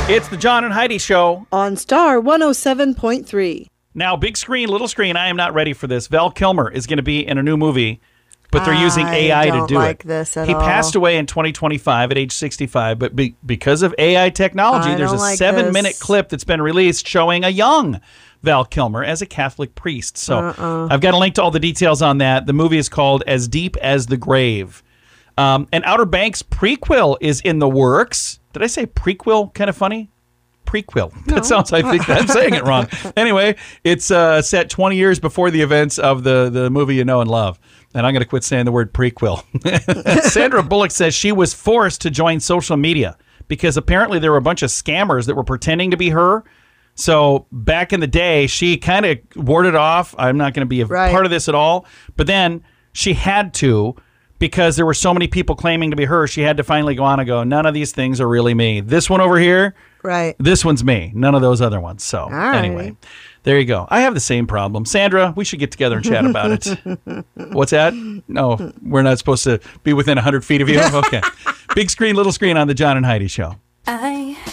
It's the John and Heidi Show on Star 107.3. Now, big screen, little screen, I am not ready for this. Val Kilmer is going to be in a new movie, but they're using AI to do it. He passed away in 2025 at age 65, but because of AI technology, there's a 7-minute clip that's been released showing a young Val Kilmer as a Catholic priest. So I've got a link to all the details on that. The movie is called As Deep as the Grave. An Outer Banks prequel is in the works. Did I say prequel? Kind of funny? Prequel. No. That sounds, I think I'm saying it wrong. Anyway, it's set 20 years before the events of the movie you know and love. And I'm going to quit saying the word prequel. Sandra Bullock says she was forced to join social media because apparently there were a bunch of scammers that were pretending to be her. So back in the day, she kind of warded off. I'm not going to be a part of this at all. But then she had to, because there were so many people claiming to be her, she had to finally go on and go, none of these things are really me. This one over here, this one's me. None of those other ones. So anyway, there you go. I have the same problem. Sandra, we should get together and chat about it. What's that? No, we're not supposed to be within 100 feet of you? Okay. Big screen, little screen on the John and Heidi Show.